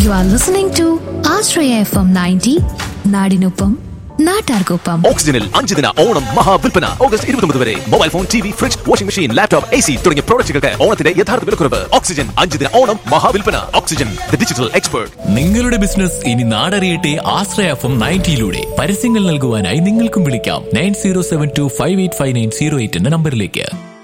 You are listening to Ashraya FM 90, നാടിനൊപ്പം നാട്ടാർക്കൊപ്പം. ഓക്സിജനിൽ 5 ദിന ഓണം മഹാവിൽപ്പന ഓഗസ്റ്റ് 29 വരെ. Mobile phone, T V, fridge, washing machine, laptop, AC തുടങ്ങിയ പ്രോഡക്റ്റുകൾക്ക് ഓണത്തിന്റെ യഥാർത്ഥ വിലക്കുറവ്. ഓക്സിജൻ 5 ദിന Onam മഹാവിൽപ്പന. Oxygen, the digital expert. നിങ്ങളുടെ ബിസിനസ് ഇനി നാടറിയട്ടെ ആശ്രയ FM 90 പരസ്യങ്ങൾ നൽകുവാനായി നിങ്ങൾക്കും വിളിക്കാം 9072585908 എന്ന നമ്പറിലേക്ക്.